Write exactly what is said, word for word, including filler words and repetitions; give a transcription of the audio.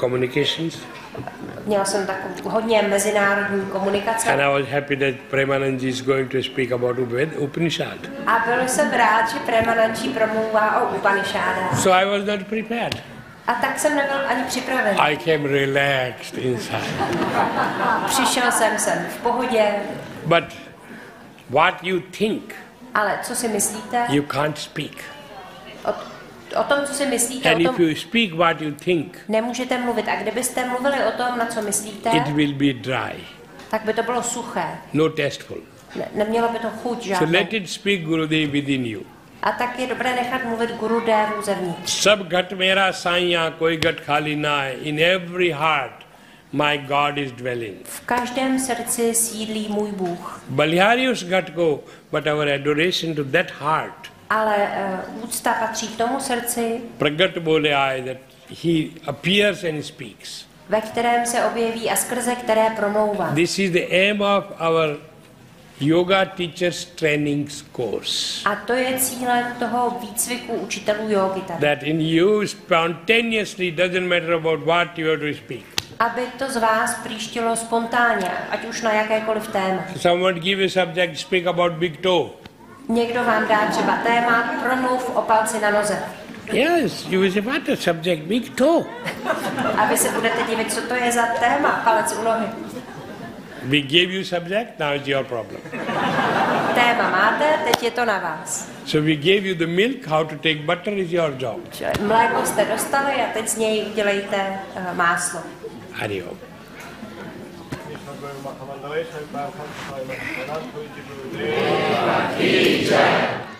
communications. Měla jsem takovou hodně mezinárodní komunikace. And I was happy that Premanandji is going to speak about Upanishad. A byl jsem rád, že Premanandji promluvá o Upanishádách. So I was not prepared. A tak jsem nebyl ani připraven. I came relaxed inside. Přišel jsem sem v pohodě. But what you think, ale co si myslíte? You can't speak. O, o tom, co si myslíte, And o tom, if you speak what you think, nemůžete mluvit. A kdybyste mluvili o tom, na co myslíte, it will be dry. Tak by to bylo suché. No tasteful. Ne, nemělo by to chuť žádnou. So let it speak Gurudev within you. A tak je dobré nechat mluvit Gurudevu zevnitř. Sab ghat mera saiya, koi ghat khali na. In every heart, my God is dwelling. V každém srdci sídlí můj Bůh. Baliharius ghat ko, but our adoration to that heart. Ale uh, úcta patří k tomu srdci, Pragat bole aaye that he appears and speaks. Ve kterém se objeví a skrze které promlouvá. This is the aim of our Yoga Teachers Training Course. A to je cílem toho výcviku učitelů jógy tady. That in you spontaneously doesn't matter about what you have to speak. Aby to z vás příštilo spontánně, ať už na jakékoliv téma. Someone give a subject, speak about big toe. Někdo vám dá třeba téma, promluv o palci na noze. Yes, you will say, what a subject, big toe. A vy se budete divit, co to je za téma, palec u nohy. We gave you subject, now it's your problem. Téma máte, teď je to na vás. So we gave you the milk, how to take butter is your job. Čili mléko jste dostali a teď z něj udělejte uh, máslo. Hari Om. Teacher.